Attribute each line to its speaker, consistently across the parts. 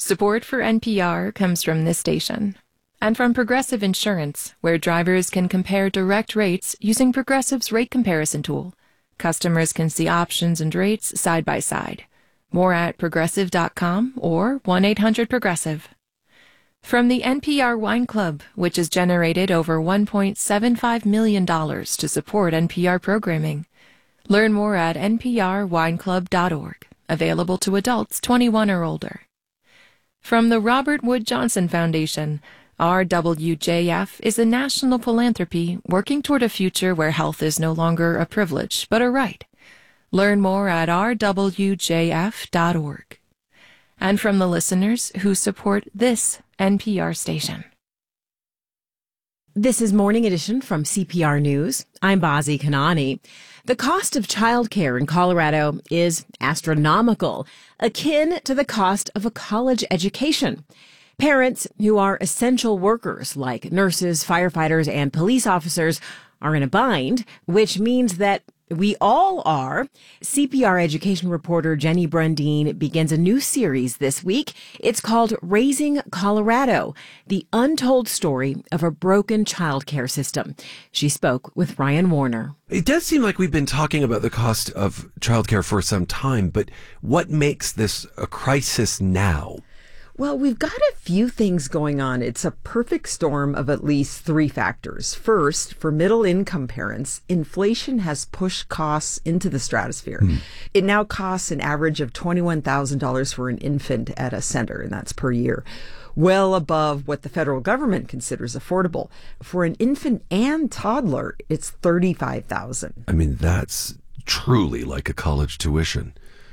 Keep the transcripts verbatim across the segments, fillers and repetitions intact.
Speaker 1: Support for N P R comes from this station and from Progressive Insurance, where drivers can compare direct rates using Progressive's rate comparison tool. Customers can see options and rates side by side. More at progressive dot com or one eight hundred progressive. From the N P R Wine Club, which has generated over one point seven five million dollars to support N P R programming. Learn more at n p r wine club dot org. Available to adults twenty-one or older. From the Robert Wood Johnson Foundation, R W J F is a national philanthropy working toward a future where health is no longer a privilege, but a right. Learn more at r w j f dot org. And from the listeners who support this N P R station.
Speaker 2: This is Morning Edition from C P R News. I'm Bazi Kanani. The cost of childcare in Colorado is astronomical, akin to the cost of a college education. Parents who are essential workers like nurses, firefighters, and police officers are in a bind, which means that we all are. C P R education reporter Jenny Brundin begins a new series this week. It's called Raising Colorado, the untold story of a broken childcare system. She spoke with Ryan Warner.
Speaker 3: It does seem like we've been talking about the cost of childcare for some time, but what makes this a crisis now?
Speaker 4: Well, we've got a few things going on. It's a perfect storm of at least three factors. First, for middle-income parents, inflation has pushed costs into the stratosphere. Hmm. It now costs an average of twenty-one thousand dollars for an infant at a center, and that's per year, well above what the federal government considers affordable. For an infant and toddler, it's thirty-five thousand dollars.
Speaker 3: I mean, that's truly like a college tuition.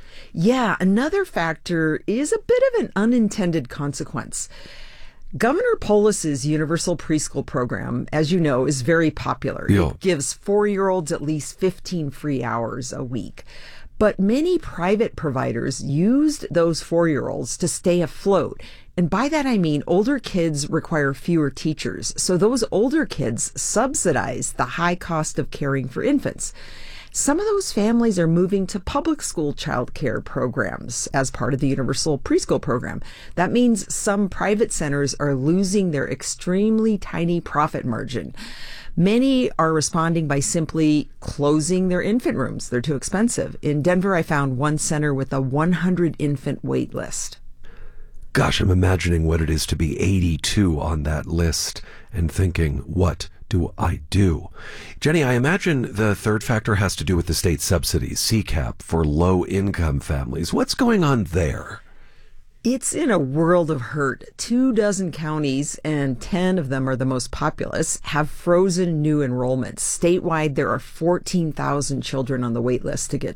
Speaker 4: Yeah, another factor is a bit of an unintended consequence. Governor Polis's universal preschool program, as you know, is very popular.
Speaker 3: Yeah.
Speaker 4: It gives four-year-olds at least fifteen free hours a week. But many private providers used those four-year-olds to stay afloat. And by that I mean older kids require fewer teachers. So those older kids subsidize the high cost of caring for infants. Some of those families are moving to public school child care programs as part of the universal preschool program. That means some private centers are losing their extremely tiny profit margin. Many are responding by simply closing their infant rooms. They're too expensive. In Denver, I found one center with a one hundred infant wait list.
Speaker 3: Gosh, I'm imagining what it is to be eighty-two on that list and thinking, what do I do? Jenny, I imagine the third factor has to do with the state subsidies, C CAP, for low-income families. What's going on there?
Speaker 4: It's in a world of hurt. Two dozen counties, and ten of them are the most populous, have frozen new enrollments. Statewide, there are fourteen thousand children on the wait list to get